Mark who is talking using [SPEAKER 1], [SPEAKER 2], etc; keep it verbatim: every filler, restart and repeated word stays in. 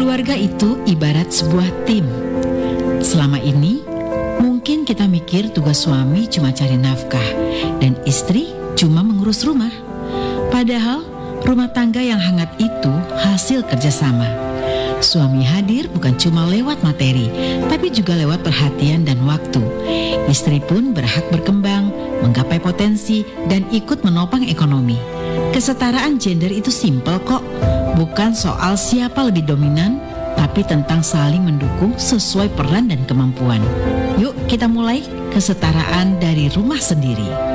[SPEAKER 1] Keluarga itu ibarat sebuah tim. Selama ini, mungkin kita mikir tugas suami cuma cari nafkah dan istri cuma mengurus rumah. Padahal rumah tangga yang hangat itu hasil kerjasama. Suami hadir bukan cuma lewat materi, tapi juga lewat perhatian dan waktu. Istri pun berhak berkembang, menggapai potensi, dan ikut menopang ekonomi. Kesetaraan gender itu simpel kok, bukan soal siapa lebih dominan, tapi tentang saling mendukung sesuai peran dan kemampuan. Yuk kita mulai kesetaraan dari rumah sendiri.